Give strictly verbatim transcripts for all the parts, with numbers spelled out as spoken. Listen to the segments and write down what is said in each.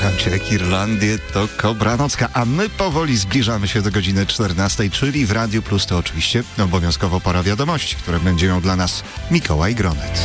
Słuchajcie, Irlandię to Kobra Nocka, a my powoli zbliżamy się do godziny czternastej, czyli w Radiu Plus to oczywiście obowiązkowo pora wiadomości, które będzie ją dla nas Mikołaj Gronet.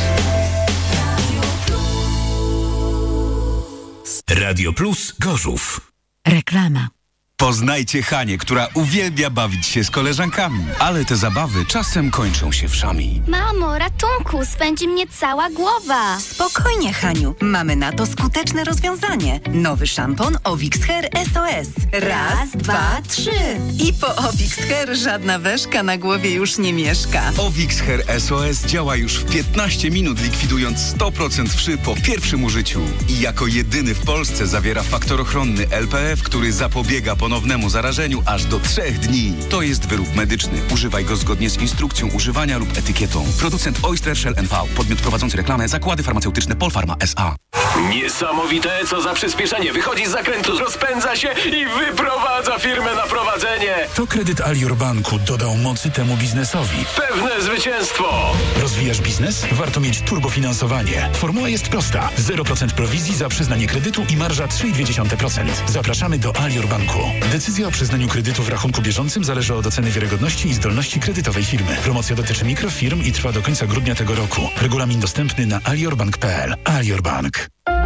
Radio Plus Gorzów. Reklama. Poznajcie Hanię, która uwielbia bawić się z koleżankami, ale te zabawy czasem kończą się wszami. Mamo, ratunku, spędzi mnie cała głowa. Spokojnie, Haniu, mamy na to skuteczne rozwiązanie. Nowy szampon Ovix Hair S O S. Raz, dwa, trzy. I po Ovix Hair żadna weszka na głowie już nie mieszka. Ovix Hair S O S działa już w piętnaście minut, likwidując sto procent wszy po pierwszym użyciu. I jako jedyny w Polsce zawiera faktor ochronny L P F, który zapobiega ponownemu zarażeniu aż do trzech dni. To jest wyrób medyczny. Używaj go zgodnie z instrukcją używania lub etykietą. Producent Oyster Shell N V. Podmiot prowadzący reklamę Zakłady Farmaceutyczne Polpharma S A. Niesamowite, co za przyspieszenie. Wychodzi z zakrętu, rozpędza się i wyprowadza firmę na prowadzenie. To kredyt Alior Banku dodał mocy temu biznesowi. Pewne zwycięstwo. Rozwijasz biznes? Warto mieć turbofinansowanie. Formuła jest prosta. zero procent prowizji za przyznanie kredytu i marża trzy i dwie dziesiąte procent. Zapraszamy do Alior Banku. Decyzja o przyznaniu kredytu w rachunku bieżącym zależy od oceny wiarygodności i zdolności kredytowej firmy. Promocja dotyczy mikrofirm i trwa do końca grudnia tego roku. Regulamin dostępny na aliorbank kropka p l. Alior Bank.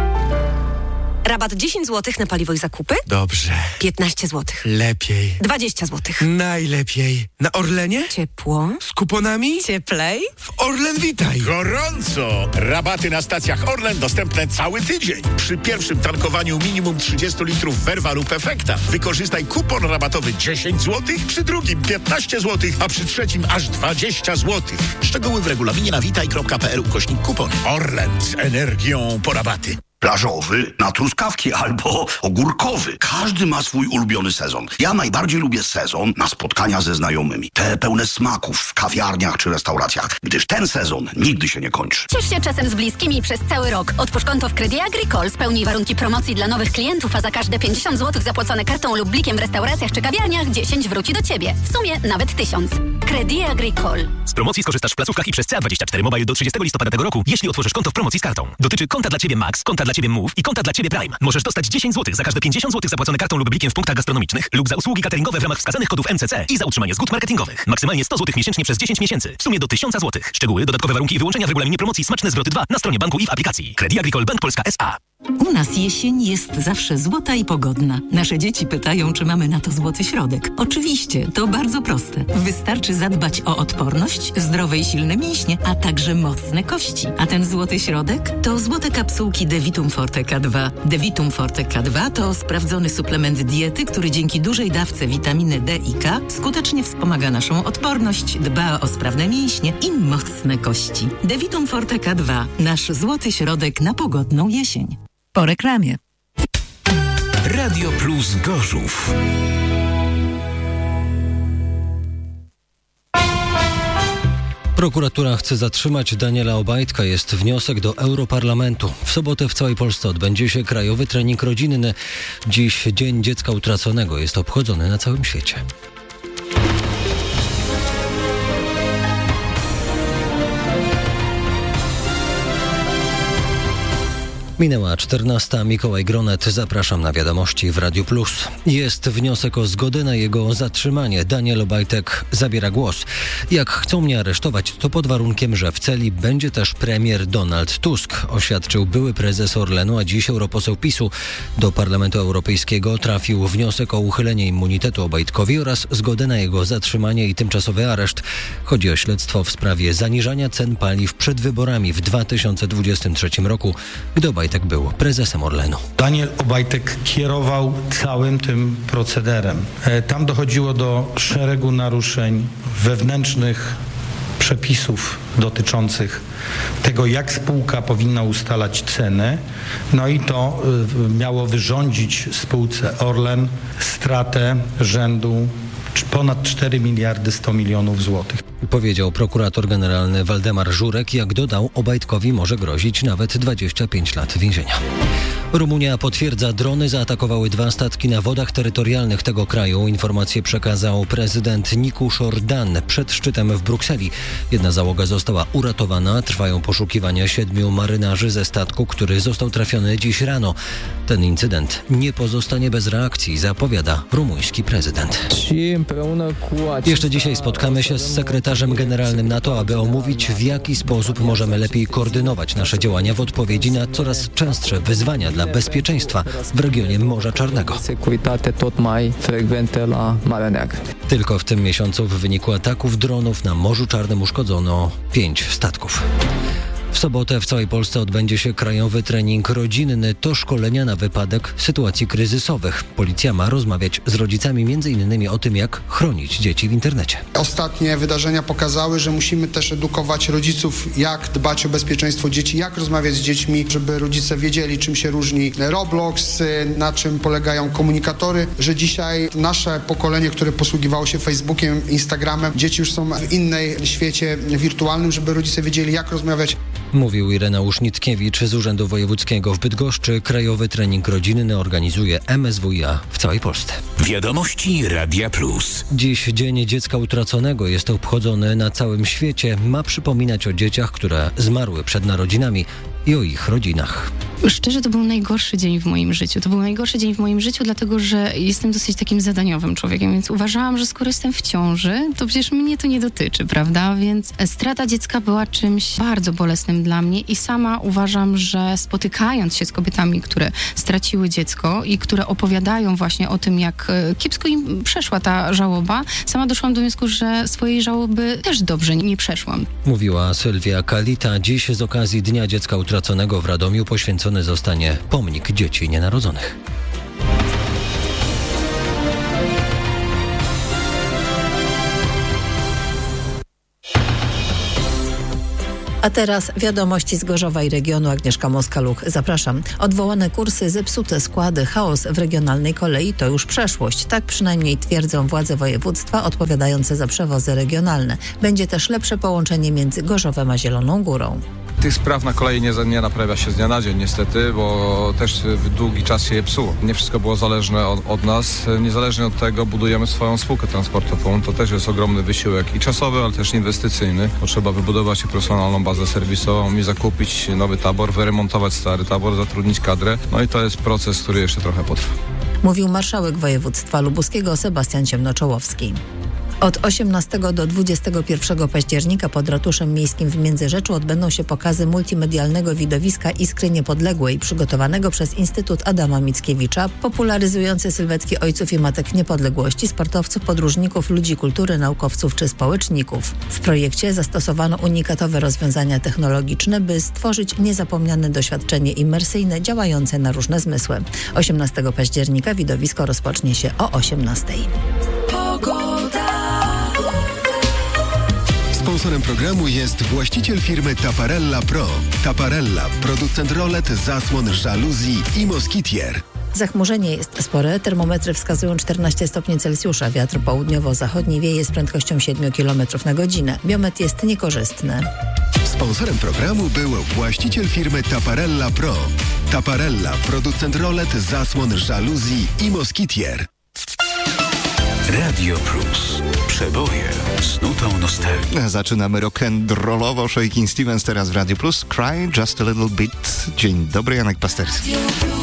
Rabat dziesięć złotych na paliwo i zakupy? Dobrze. piętnaście złotych. Lepiej. dwadzieścia złotych. Najlepiej. Na Orlenie? Ciepło. Z kuponami? Cieplej. W Orlen Witaj. Gorąco! Rabaty na stacjach Orlen dostępne cały tydzień. Przy pierwszym tankowaniu minimum trzydzieści litrów Verva lub Efekta wykorzystaj kupon rabatowy dziesięć złotych, przy drugim piętnaście złotych, a przy trzecim aż dwadzieścia złotych. Szczegóły w regulaminie na witaj kropka p l ukośnik kupon. Orlen z energią po rabaty. Plażowy na truskawki albo ogórkowy. Każdy ma swój ulubiony sezon. Ja najbardziej lubię sezon na spotkania ze znajomymi. Te pełne smaków w kawiarniach czy restauracjach, gdyż ten sezon nigdy się nie kończy. Ciesz się czasem z bliskimi przez cały rok. Otwórz konto w Credit Agricole, spełnij warunki promocji dla nowych klientów, a za każde pięćdziesiąt złotych zapłacone kartą lub blikiem w restauracjach czy kawiarniach dziesięć wróci do Ciebie. W sumie nawet tysiąc. Credit Agricole. Z promocji skorzystasz w placówkach i przez C A dwadzieścia cztery Mobile do trzydziestego listopada tego roku, jeśli otworzysz konto w promocji z kartą. Dotyczy konta dla Ciebie Max, konta dla Ciebie Move i konta dla Ciebie Prime. Możesz dostać dziesięć złotych za każde pięćdziesiąt złotych zapłacone kartą lub blikiem w punktach gastronomicznych lub za usługi cateringowe w ramach wskazanych kodów M C C i za utrzymanie zgód marketingowych. Maksymalnie sto złotych miesięcznie przez dziesięć miesięcy. W sumie do tysiąc złotych. Szczegóły, dodatkowe warunki i wyłączenia w regulaminie promocji Smaczne Zwroty dwa na stronie banku i w aplikacji. Credit Agricole Bank Polska S A. U nas jesień jest zawsze złota i pogodna. Nasze dzieci pytają, czy mamy na to złoty środek. Oczywiście, to bardzo proste. Wystarczy zadbać o odporność, zdrowe i silne mięśnie, a także mocne kości. A ten złoty środek to złote kapsułki Devitum Forte K dwa. Devitum Forte K dwa to sprawdzony suplement diety, który dzięki dużej dawce witaminy D i K skutecznie wspomaga naszą odporność, dba o sprawne mięśnie i mocne kości. Devitum Forte K dwa. Nasz złoty środek na pogodną jesień. Po reklamie. Radio Plus Gorzów. Prokuratura chce zatrzymać Daniela Obajtka. Jest wniosek do Europarlamentu. W sobotę w całej Polsce odbędzie się Krajowy Trening Rodzinny. Dziś Dzień Dziecka Utraconego jest obchodzony na całym świecie. Minęła czternasta. Mikołaj Gronet. Zapraszam na wiadomości w Radiu Plus. Jest wniosek o zgodę na jego zatrzymanie. Daniel Obajtek zabiera głos. Jak chcą mnie aresztować, to pod warunkiem, że w celi będzie też premier Donald Tusk, oświadczył były prezes Orlenu, a dziś europoseł PiSu. Do Parlamentu Europejskiego trafił wniosek o uchylenie immunitetu Obajtkowi oraz zgodę na jego zatrzymanie i tymczasowy areszt. Chodzi o śledztwo w sprawie zaniżania cen paliw przed wyborami w dwa tysiące dwudziestym trzecim roku, gdy Obajtek był prezesem Orlenu. Daniel Obajtek kierował całym tym procederem. Tam dochodziło do szeregu naruszeń wewnętrznych przepisów dotyczących tego, jak spółka powinna ustalać cenę. No i to miało wyrządzić spółce Orlen stratę rzędu ponad cztery miliardy sto milionów złotych. Powiedział prokurator generalny Waldemar Żurek. Jak dodał, Obajtkowi może grozić nawet dwadzieścia pięć lat więzienia. Rumunia potwierdza, drony zaatakowały dwa statki na wodach terytorialnych tego kraju. Informację przekazał prezydent Nikuszor Dan przed szczytem w Brukseli. Jedna załoga została uratowana. Trwają poszukiwania siedmiu marynarzy ze statku, który został trafiony dziś rano. Ten incydent nie pozostanie bez reakcji, zapowiada rumuński prezydent. Jeszcze dzisiaj spotkamy się z sekretarzem generalnym NATO, aby omówić, w jaki sposób możemy lepiej koordynować nasze działania w odpowiedzi na coraz częstsze wyzwania dla bezpieczeństwa w regionie Morza Czarnego. Tylko w tym miesiącu w wyniku ataków dronów na Morzu Czarnym uszkodzono pięć statków. W sobotę w całej Polsce odbędzie się krajowy trening rodzinny. To szkolenia na wypadek sytuacji kryzysowych. Policja ma rozmawiać z rodzicami między innymi o tym, jak chronić dzieci w internecie. Ostatnie wydarzenia pokazały, że musimy też edukować rodziców, jak dbać o bezpieczeństwo dzieci, jak rozmawiać z dziećmi, żeby rodzice wiedzieli, czym się różni Roblox, na czym polegają komunikatory, że dzisiaj nasze pokolenie, które posługiwało się Facebookiem, Instagramem, dzieci już są w innej świecie wirtualnym, żeby rodzice wiedzieli, jak rozmawiać. Mówił Ireneusz Nitkiewicz z Urzędu Wojewódzkiego w Bydgoszczy. Krajowy trening rodzinny organizuje M S W i A w całej Polsce. Wiadomości Radia Plus. Dziś Dzień Dziecka Utraconego jest obchodzony na całym świecie. Ma przypominać o dzieciach, które zmarły przed narodzinami i o ich rodzinach. Szczerze, to był najgorszy dzień w moim życiu. To był najgorszy dzień w moim życiu, dlatego że jestem dosyć takim zadaniowym człowiekiem, więc uważałam, że skoro jestem w ciąży, to przecież mnie to nie dotyczy, prawda? Więc strata dziecka była czymś bardzo bolesnym dla mnie i sama uważam, że spotykając się z kobietami, które straciły dziecko i które opowiadają właśnie o tym, jak kiepsko im przeszła ta żałoba, sama doszłam do wniosku, że swojej żałoby też dobrze nie przeszłam. Mówiła Sylwia Kalita. Dziś z okazji Dnia Dziecka Utraconego w Radomiu poświęcony zostanie pomnik dzieci nienarodzonych. A teraz wiadomości z Gorzowa i regionu. Agnieszka Moskaluch. Zapraszam. Odwołane kursy, zepsute składy, chaos w regionalnej kolei to już przeszłość. Tak przynajmniej twierdzą władze województwa odpowiadające za przewozy regionalne. Będzie też lepsze połączenie między Gorzowem a Zieloną Górą. Tych spraw na kolei nie, nie naprawia się z dnia na dzień niestety, bo też w długi czas się je psuło. Nie wszystko było zależne od, od nas. Niezależnie od tego budujemy swoją spółkę transportową. To też jest ogromny wysiłek i czasowy, ale też inwestycyjny. Bo trzeba wybudować profesjonalną bazę serwisową i zakupić nowy tabor, wyremontować stary tabor, zatrudnić kadrę. No i to jest proces, który jeszcze trochę potrwa. Mówił marszałek województwa lubuskiego Sebastian Ciemnoczołowski. Od osiemnastego do dwudziestego pierwszego października pod Ratuszem Miejskim w Międzyrzeczu odbędą się pokazy multimedialnego widowiska Iskry Niepodległej przygotowanego przez Instytut Adama Mickiewicza, popularyzujący sylwetki ojców i matek niepodległości, sportowców, podróżników, ludzi kultury, naukowców czy społeczników. W projekcie zastosowano unikatowe rozwiązania technologiczne, by stworzyć niezapomniane doświadczenie imersyjne działające na różne zmysły. osiemnastego października widowisko rozpocznie się o osiemnastej. Sponsorem programu jest właściciel firmy Taparella Pro. Taparella, producent rolet, zasłon, żaluzji i moskitier. Zachmurzenie jest spore, termometry wskazują czternaście stopni Celsjusza, wiatr południowo-zachodni wieje z prędkością siedem kilometrów na godzinę. Biometr jest niekorzystny. Sponsorem programu był właściciel firmy Taparella Pro. Taparella, producent rolet, zasłon, żaluzji i moskitier. Radio Plus. Przeboje z nutą nostalgii. Zaczynamy rock'n'rollowo. Shakin' Stevens teraz w Radio Plus. Cry Just a Little Bit. Dzień dobry, Janek Pasterski.